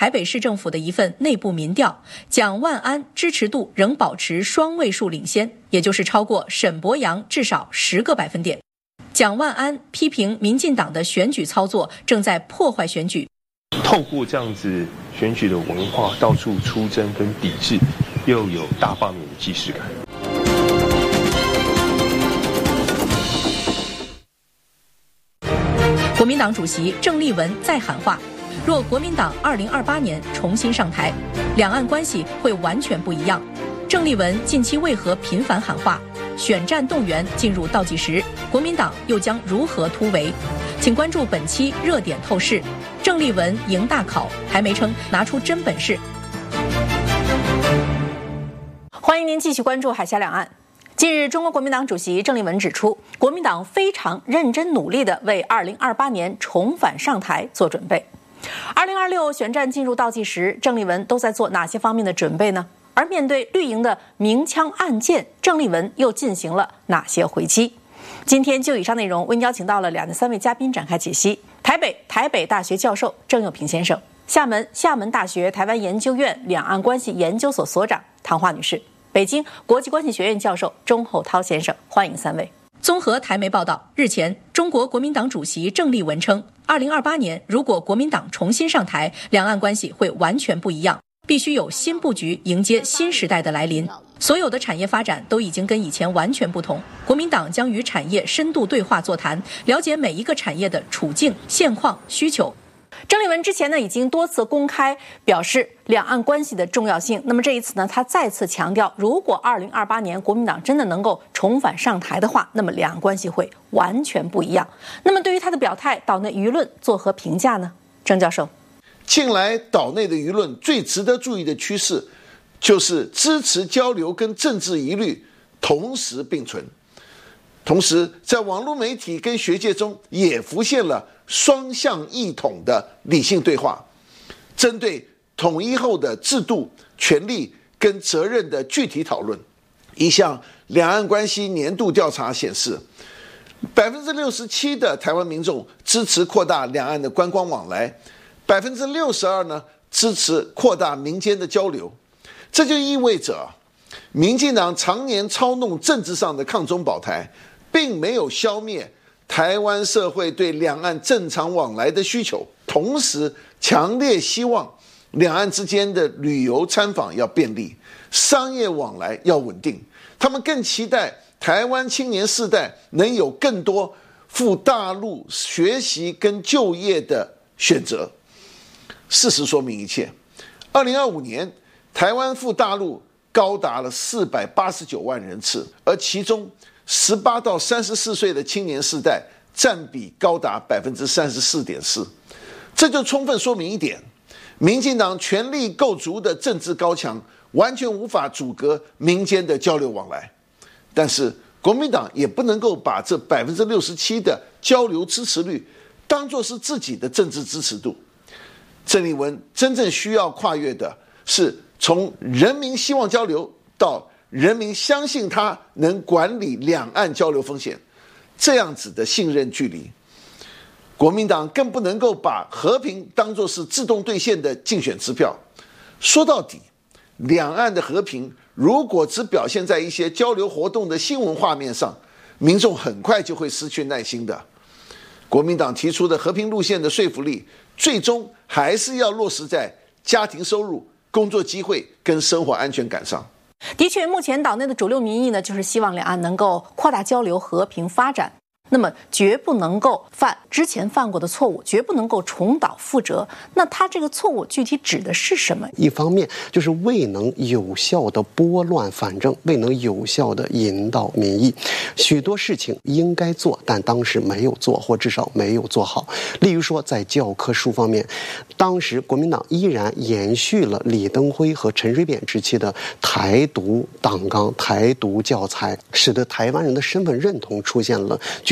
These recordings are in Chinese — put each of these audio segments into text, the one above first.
台北市政府的一份内部民调，蒋万安支持度仍保持双位数领先，也就是超过沈伯洋至少10个百分点。蒋万安批评民进党的选举操作正在破坏选举， 透过这样子选举的文化到处出征跟抵制，又有大罢免的既视感。 国民党主席郑丽文再喊话，若国民党2028年重新上台，两岸关系会完全不一样。郑丽文近期为何频繁喊话？选战动员进入倒计时，国民党又将如何突围？请关注本期热点透视。郑丽文赢大考，台媒称拿出真本事。欢迎您继续关注海峡两岸。近日，中国国民党主席郑丽文指出，国民党非常认真努力地为2028年重返上台做准备。2026选战进入倒计时，郑丽文都在做哪些方面的准备呢？而面对绿营的明枪暗箭，郑丽文又进行了哪些回击？今天就以上内容为您邀请到了2、3位嘉宾展开解析。台北大学教授郑佑平先生，厦门大学台湾研究院两岸关系研究所所长唐华女士，北京国际关系学院教授钟厚涛先生，欢迎3位。综合台媒报道，日前，中国国民党主席郑丽文称，2028年如果国民党重新上台，两岸关系会完全不一样，必须有新布局，迎接新时代的来临。所有的产业发展都已经跟以前完全不同，国民党将与产业深度对话座谈，了解每一个产业的处境、现况、需求。郑丽文之前呢已经多次公开表示两岸关系的重要性，那么这一次呢，他再次强调，如果2028年国民党真的能够重返上台的话，那么两岸关系会完全不一样。那么对于他的表态，岛内舆论作何评价呢？郑教授， 近来岛内的舆论最值得注意的趋势，就是支持交流跟政治疑虑同时并存。同时，在网络媒体跟学界中也浮现了双向一统的理性对话，针对统一后的制度、权力跟责任的具体讨论。一项两岸关系年度调查显示，67%的台湾民众支持扩大两岸的观光往来，62%呢支持扩大民间的交流。这就意味着，民进党常年操弄政治上的抗中保台，并没有消灭台湾社会对两岸正常往来的需求，同时强烈希望两岸之间的旅游参访要便利，商业往来要稳定。他们更期待台湾青年世代能有更多赴大陆学习跟就业的选择。事实说明一切，2025年台湾赴大陆高达了489万人次，而其中18到34岁的青年世代占比高达34.4%。这就充分说明一点，民进党权力构筑的政治高墙完全无法阻隔民间的交流往来。但是国民党也不能够把这67%的交流支持率当作是自己的政治支持度。郑丽文真正需要跨越的是从人民希望交流到人民相信他能管理两岸交流风险，这样子的信任距离。国民党更不能够把和平当作是自动兑现的竞选支票。说到底，两岸的和平如果只表现在一些交流活动的新闻画面上，民众很快就会失去耐心的。国民党提出的和平路线的说服力，最终还是要落实在家庭收入、工作机会跟生活安全感上。 的确，目前岛内的主流民意呢，就是希望两岸能够扩大交流、和平发展。那么绝不能够犯之前犯过的错误，绝不能够重蹈覆辙。那他这个错误具体指的是什么？ 一方面就是未能有效的拨乱反正，未能有效的引导民意，许多事情应该做，但当时没有做，或至少没有做好。例如说，在教科书方面，当时国民党依然延续了李登辉和陈水扁时期的台独党纲、台独教材，使得台湾人的身份认同出现了巨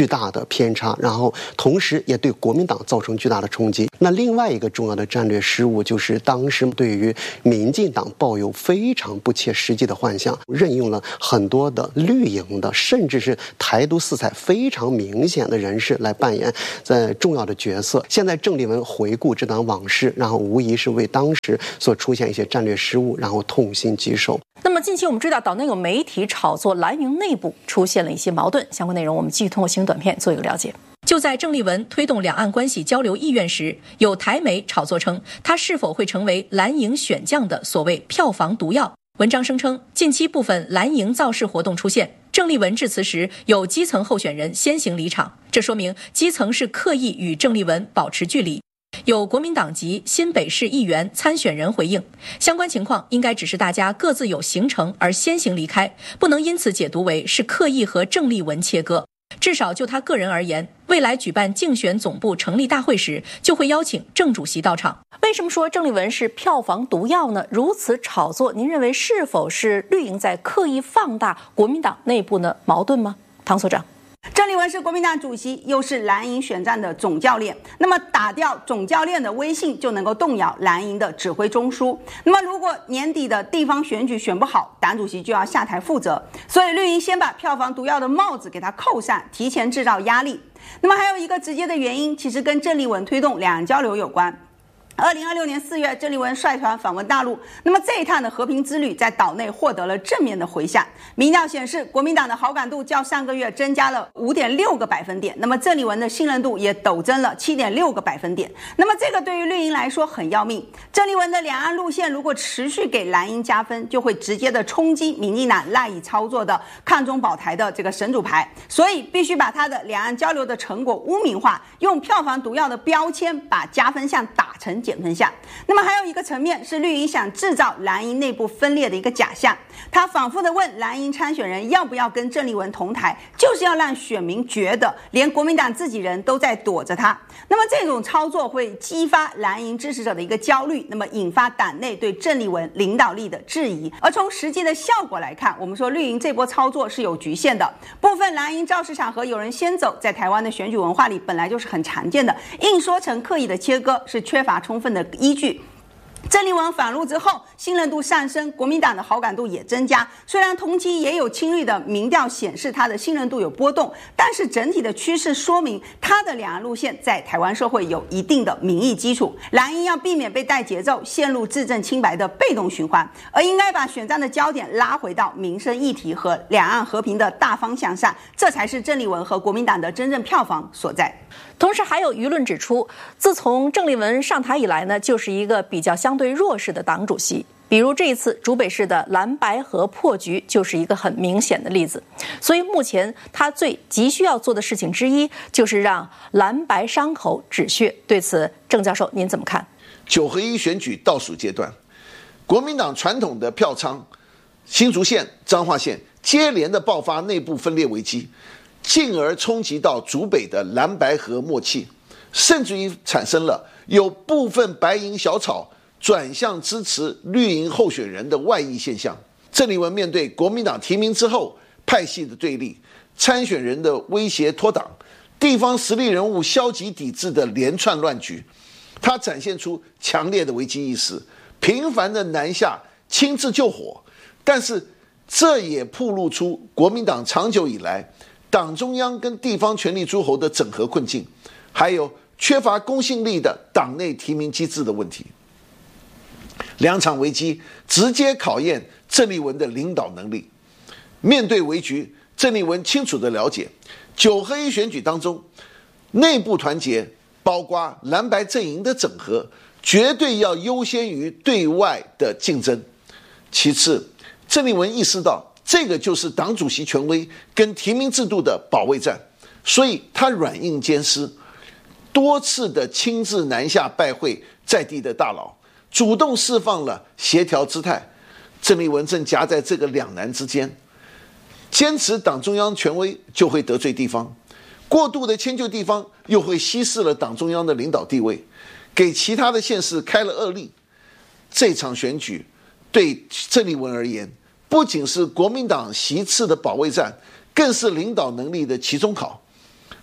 巨大的偏差，然后同时也对国民党造成巨大的冲击。那另外一个重要的战略失误就是当时对于民进党抱有非常不切实际的幻想，任用了很多的绿营的甚至是台独色彩非常明显的人士来扮演在重要的角色。现在郑丽文回顾这段往事，然后无疑是为当时所出现一些战略失误然后痛心疾首。 那么近期我们知道岛内有媒体炒作蓝营内部出现了一些矛盾，相关内容我们继续通过新闻短片做一个了解。就在郑丽文推动两岸关系交流意愿时，有台媒炒作称他是否会成为蓝营选将的所谓票房毒药。文章声称近期部分蓝营造势活动出现，郑丽文致辞时有基层候选人先行离场，这说明基层是刻意与郑丽文保持距离。有国民党籍新北市议员参选人回应，相关情况应该只是大家各自有行程而先行离开，不能因此解读为是刻意和郑丽文切割。至少就他个人而言，未来举办竞选总部成立大会时，就会邀请郑主席到场。为什么说郑丽文是票房毒药呢？如此炒作，您认为是否是绿营在刻意放大国民党内部的矛盾吗？唐所长。 郑丽文是国民党主席，又是蓝营选战的总教练。那么打掉总教练的威信，就能够动摇蓝营的指挥中枢。那么如果年底的地方选举选不好，党主席就要下台负责。所以绿营先把票房毒药的帽子给他扣上，提前制造压力。那么还有一个直接的原因，其实跟郑丽文推动两岸交流有关。2026年4月，郑丽文率团访问大陆，那么这一趟的和平之旅在岛内获得了正面的回响。民调显示，国民党的好感度较上个月增加了5.6个百分点，那么郑丽文的信任度也陡增了7.6个百分点。那么这个对于绿营来说很要命。郑丽文的两岸路线如果持续给蓝营加分，就会直接的冲击民进党赖以操作的抗中保台的这个神主牌，所以必须把他的两岸交流的成果污名化，用票房毒药的标签把加分项打成减分项。那么还有一个层面是绿营想制造蓝营内部分裂的一个假象，他反复的问蓝营参选人要不要跟郑丽文同台，就是要让选民觉得连国民党自己人都在躲着他。那么这种操作会激发蓝营支持者的一个焦虑，那么引发党内对郑丽文领导力的质疑。而从实际的效果来看，我们说绿营这波操作是有局限的，部分蓝营造势场合有人先走，在台湾的选举文化里本来就是很常见的，硬说成刻意的切割是缺乏充分的依据。郑丽文返陆之后，信任度上升，国民党的好感度也增加。虽然同期也有亲绿的民调显示他的信任度有波动，但是整体的趋势说明他的两岸路线在台湾社会有一定的民意基础。蓝营要避免被带节奏，陷入自证清白的被动循环，而应该把选战的焦点拉回到民生议题和两岸和平的大方向上，这才是郑丽文和国民党的真正票房所在。 同时还有舆论指出，自从郑丽文上台以来呢，就是一个比较相对弱势的党主席。比如这一次竹北市的蓝白合破局就是一个很明显的例子。所以目前他最急需要做的事情之一，就是让蓝白伤口止血。对此，郑教授您怎么看 ？9合1选举倒数阶段，国民党传统的票仓新竹县、彰化县接连的爆发内部分裂危机，进而冲击到竹北的蓝白合默契，甚至于产生了有部分白营小草转向支持绿营候选人的外溢现象。郑丽文面对国民党提名之后派系的对立、参选人的威胁脱党、地方实力人物消极抵制的连串乱局，他展现出强烈的危机意识，频繁的南下亲自救火。但是这也暴露出国民党长久以来党中央跟地方权力诸侯的整合困境，还有缺乏公信力的党内提名机制的问题。两场危机直接考验郑丽文的领导能力。面对危局，郑丽文清楚地了解9合1选举当中，内部团结包括蓝白阵营的整合，绝对要优先于对外的竞争。其次，郑丽文意识到这个就是党主席权威跟提名制度的保卫战，所以他软硬兼施，多次的亲自南下拜会在地的大佬，主动释放了协调姿态。郑丽文正夹在这个两难之间，坚持党中央权威就会得罪地方，过度的迁就地方又会稀释了党中央的领导地位，给其他的县市开了恶例。这场选举对郑丽文而言，不仅是国民党席次的保卫战，更是领导能力的期中考。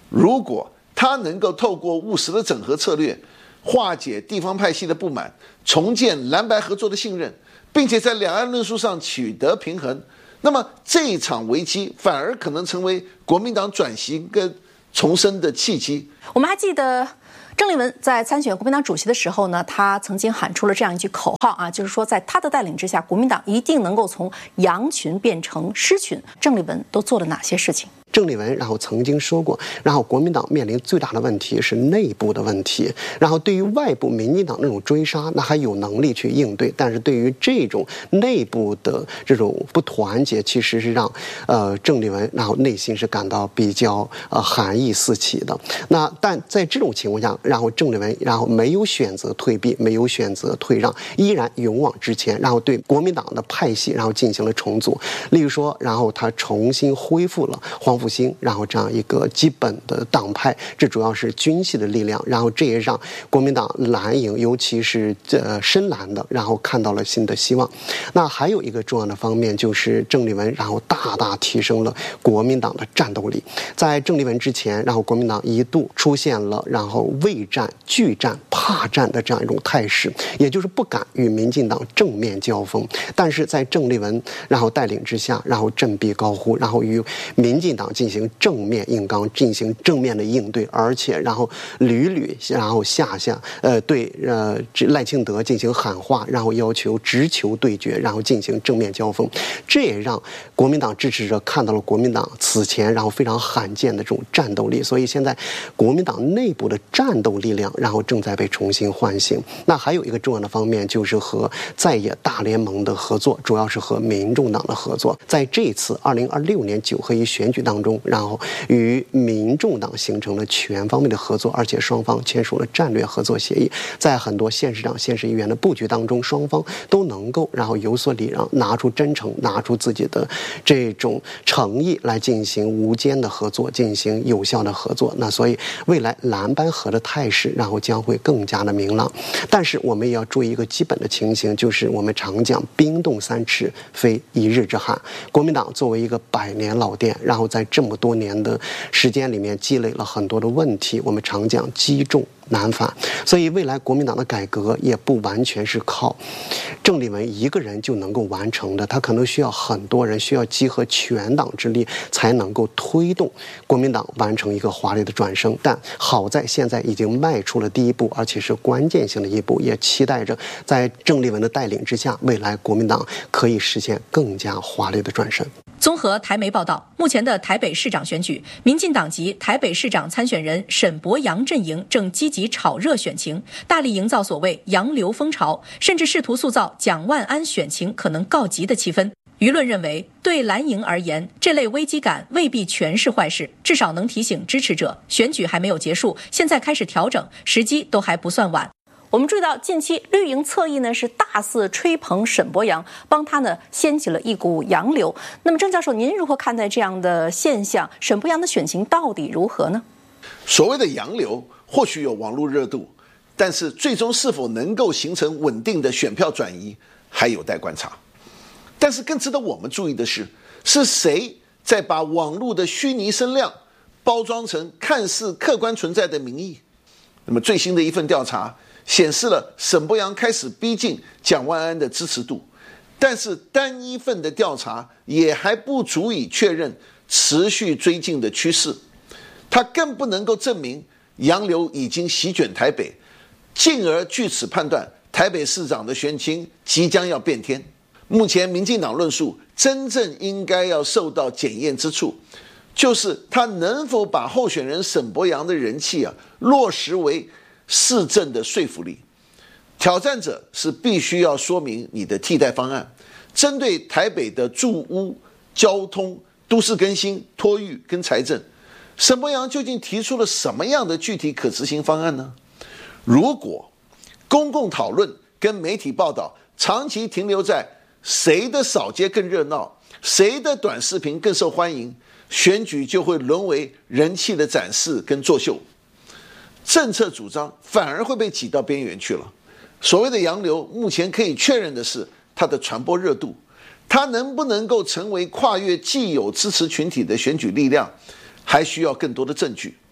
如果他能够透过务实的整合策略，化解地方派系的不满，重建蓝白合作的信任，并且在两岸论述上取得平衡，那么这一场危机反而可能成为国民党转型跟重生的契机。 我们还记得郑丽文在参选国民党主席的时候呢，他曾经喊出了这样一句口号啊，就是说在他的带领之下，国民党一定能够从羊群变成狮群。郑丽文都做了哪些事情？ 郑丽文曾经说过，国民党面临最大的问题是内部的问题，对于外部民进党那种追杀，那还有能力去应对，但是对于这种内部的这种不团结，其实是让郑丽文内心是感到比较寒意四起的。但在这种情况下，郑丽文没有选择退避，没有选择退让，依然勇往直前，对国民党的派系进行了重组。例如说，他重新恢复了黄复兴，这样一个基本的党派，这主要是军系的力量，这也让国民党蓝营，尤其是深蓝的，看到了新的希望。那还有一个重要的方面就是郑丽文，大大提升了国民党的战斗力。在郑丽文之前，国民党一度出现了畏战、惧战、怕战的这样一种态势，也就是不敢与民进党正面交锋。但是在郑丽文带领之下，振臂高呼，与民进党进行正面硬刚，进行正面的应对，而且屡下对赖清德进行喊话，要求直球对决，进行正面交锋。这也让国民党支持者看到了国民党此前非常罕见的这种战斗力。所以现在国民党内部的战斗力量正在被重新唤醒。那还有一个重要的方面就是和在野大联盟的合作，主要是和民众党的合作。在这次2026年9合1选举当中，与民众党形成了全方面的合作，而且双方签署了战略合作协议。在很多县市长、县市议员的布局当中，双方都能够有所礼让，拿出真诚，拿出自己的这种诚意来进行无间的合作，进行有效的合作。那所以未来蓝白合的态势将会更加的明朗。但是我们也要注意一个基本的情形，就是我们常讲冰冻三尺非一日之寒。国民党作为一个100年老店，在这么多年的时间里面积累了很多的问题，我们常讲积重难返。所以未来国民党的改革也不完全是靠郑丽文一个人就能够完成的，他可能需要很多人，需要集合全党之力才能够推动国民党完成一个华丽的转身。但好在现在已经迈出了第一步，而且是关键性的一步，也期待着在郑丽文的带领之下，未来国民党可以实现更加华丽的转身。 综合台媒报道，目前的台北市长选举，民进党籍台北市长参选人沈伯洋阵营正积极炒热选情，大力营造所谓洋流风潮，甚至试图塑造蒋万安选情可能告急的气氛。舆论认为，对蓝营而言，这类危机感未必全是坏事，至少能提醒支持者，选举还没有结束，现在开始调整，时机都还不算晚。我们注意到，近期绿营侧翼呢是大肆吹捧沈伯洋，帮他呢掀起了一股洋流。那么郑教授，您如何看待这样的现象？沈伯洋的选情到底如何呢？ 所谓的洋流或许有网络热度，但是最终是否能够形成稳定的选票转移，还有待观察。但是更值得我们注意的是谁在把网络的虚拟声量包装成看似客观存在的民意？那么最新的一份调查显示了沈伯洋开始逼近蒋万安的支持度，但是单一份的调查也还不足以确认持续追进的趋势，它更不能够证明洋流已经席卷台北，进而据此判断台北市长的选情即将要变天。目前民进党论述真正应该要受到检验之处，就是他能否把候选人沈伯洋的人气落实为市政的说服力。挑战者是必须要说明你的替代方案，针对台北的住屋、交通、都市更新、托育跟财政，沈伯洋究竟提出了什么样的具体可执行方案呢？如果公共讨论跟媒体报道长期停留在谁的扫街更热闹，谁的短视频更受欢迎，选举就会沦为人气的展示跟作秀，政策主张反而会被挤到边缘去了。所谓的洋流，目前可以确认的是它的传播热度，它能不能够成为跨越既有支持群体的选举力量，还需要更多的证据。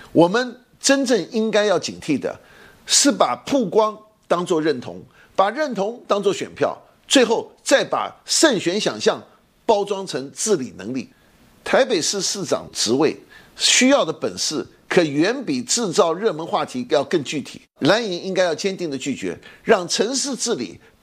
我们真正应该要警惕的是把曝光当作认同，把认同当作选票，最后再把胜选想象包装成治理能力。台北市市长职位需要的本事可远比制造热门话题要更具体。蓝营应该要坚定的拒绝，让城市治理